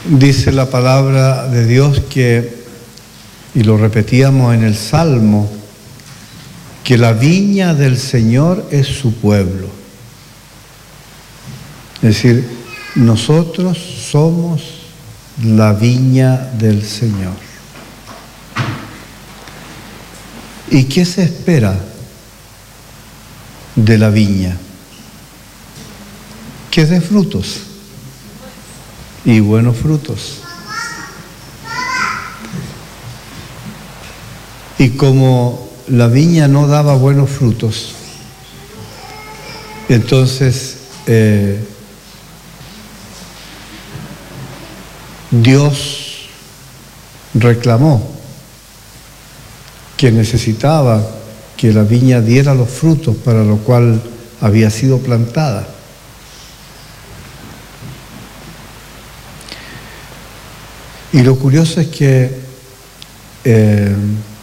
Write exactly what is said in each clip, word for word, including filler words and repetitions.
Dice la palabra de Dios que, y lo repetíamos en el Salmo, que la viña del Señor es su pueblo. Es decir, nosotros somos la viña del Señor. ¿Y qué se espera de la viña? Que dé frutos, y buenos frutos. Y como la viña no daba buenos frutos, entonces eh, Dios reclamó que necesitaba que la viña diera los frutos para lo cual había sido plantada. Y lo curioso es que eh,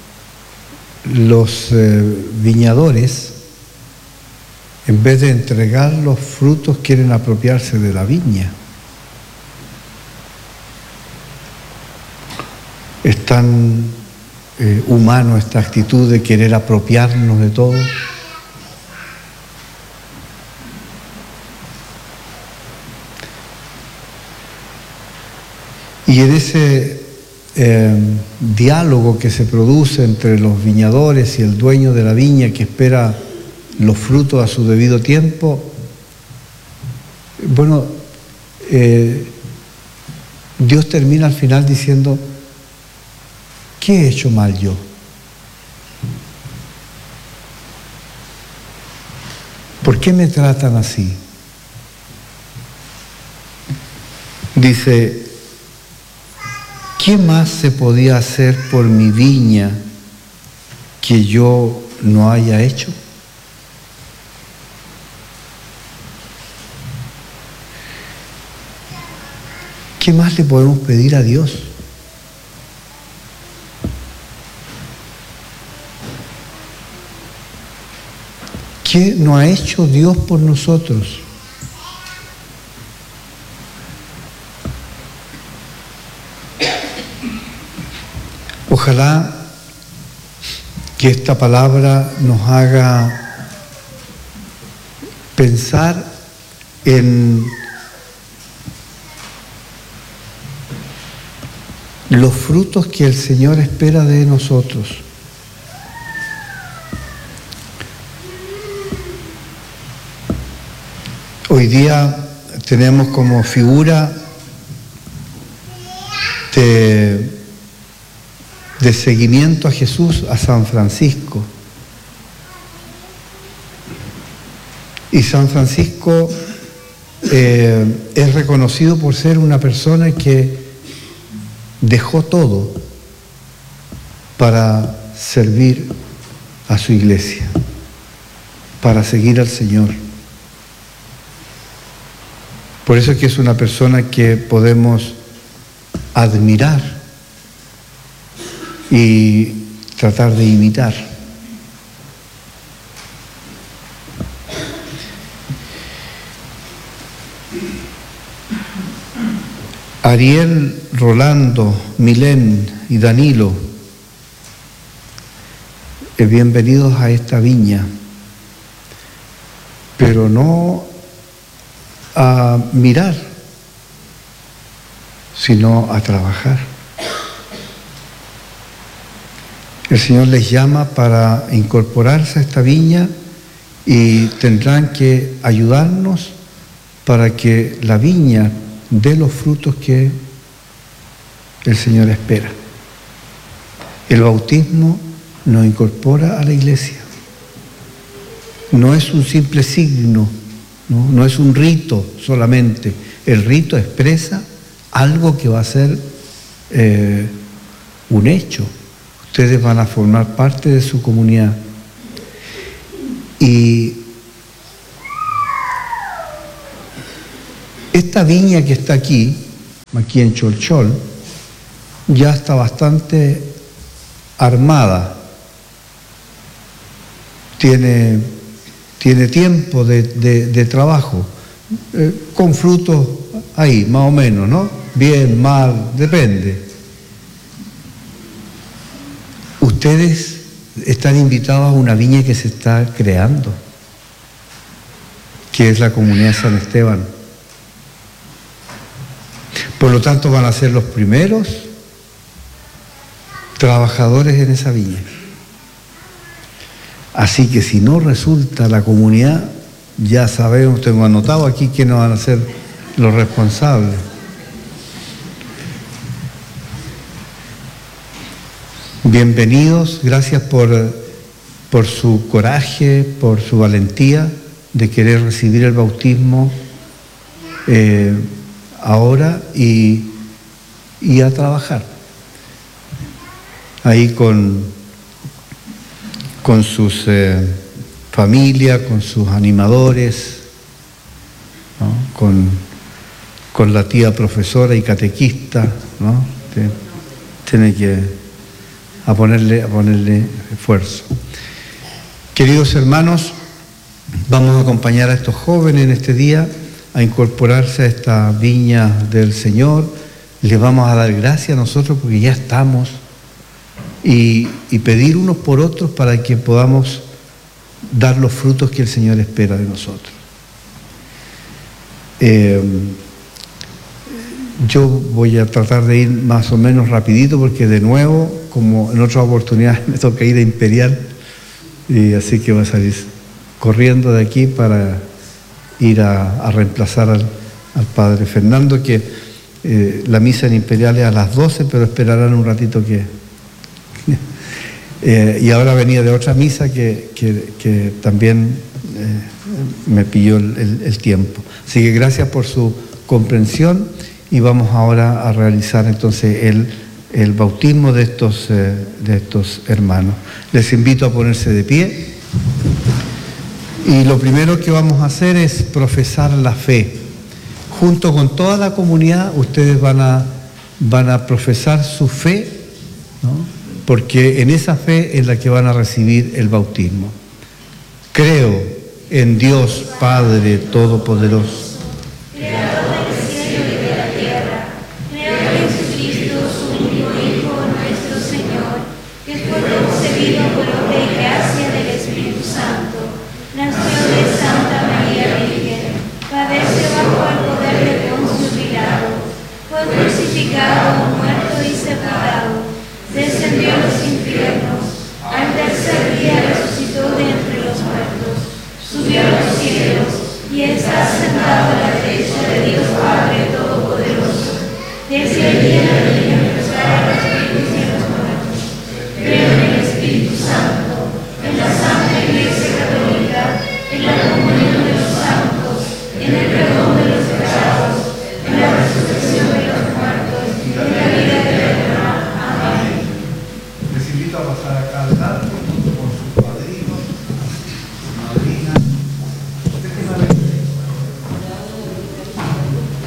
los eh, viñadores, en vez de entregar los frutos, quieren apropiarse de la viña. Es tan eh, humano esta actitud de querer apropiarnos de todo. Y en ese eh, diálogo que se produce entre los viñadores y el dueño de la viña, que espera los frutos a su debido tiempo, bueno, eh, Dios termina al final diciendo: ¿qué he hecho mal yo? ¿Por qué me tratan así? Dice: ¿qué más se podía hacer por mi viña que yo no haya hecho? ¿Qué más le podemos pedir a Dios? ¿Qué no ha hecho Dios por nosotros? Ojalá que esta palabra nos haga pensar en los frutos que el Señor espera de nosotros. Hoy día tenemos como figura de, de seguimiento a Jesús a San Francisco. Y San Francisco eh, es reconocido por ser una persona que dejó todo para servir a su iglesia, para seguir al Señor. Por eso es que es una persona que podemos admirar y tratar de imitar. Ariel, Rolando, Milén y Danilo, eh, bienvenidos a esta viña, pero no a mirar, sino a trabajar. El Señor les llama para incorporarse a esta viña y tendrán que ayudarnos para que la viña dé los frutos que el Señor espera. El bautismo nos incorpora a la iglesia. No es un simple signo, no, no es un rito solamente. El rito expresa algo que va a ser eh, un hecho. Ustedes van a formar parte de su comunidad. Y esta viña que está aquí, aquí en Cholchol, ya está bastante armada. Tiene, tiene tiempo de, de, de trabajo, eh, con frutos ahí, más o menos, ¿no? bien, mal, depende. Ustedes están invitados a una viña que se está creando, que es la comunidad San Esteban. Por lo tanto, van a ser los primeros trabajadores en esa viña. Así que si no resulta la comunidad, ya sabemos, tengo anotado aquí quiénes van a ser los responsables. Bienvenidos, gracias por, por su coraje, por su valentía de querer recibir el bautismo eh, ahora y, y a trabajar. Ahí con, con sus eh, familias, con sus animadores, ¿no? con, con la tía profesora y catequista, ¿no? Tiene que a ponerle, a ponerle esfuerzo. Queridos hermanos, vamos a acompañar a estos jóvenes en este día a incorporarse a esta viña del Señor. Les vamos a dar gracias a nosotros porque ya estamos y, y pedir unos por otros para que podamos dar los frutos que el Señor espera de nosotros. Eh, yo voy a tratar de ir más o menos rapidito porque de nuevo, como en otras oportunidades, me toca ir a Imperial y así que voy a salir corriendo de aquí para ir a, a reemplazar al, al Padre Fernando, que eh, la misa en Imperial es a las doce, pero esperarán un ratito que... eh, y ahora venía de otra misa que, que, que también eh, me pilló el, el, el tiempo. Así que gracias por su comprensión y vamos ahora a realizar entonces el, el bautismo de estos, eh, de estos hermanos. Les invito a ponerse de pie. Y lo primero que vamos a hacer es profesar la fe. Junto con toda la comunidad, ustedes van a, van a profesar su fe, ¿no? Porque en esa fe es la que van a recibir el bautismo. Creo en Dios Padre Todopoderoso, Creador del cielo y de la tierra. Creo en Jesucristo, su único Hijo, nuestro Señor, que fue concebido por obra y gracia del Espíritu Santo. Nació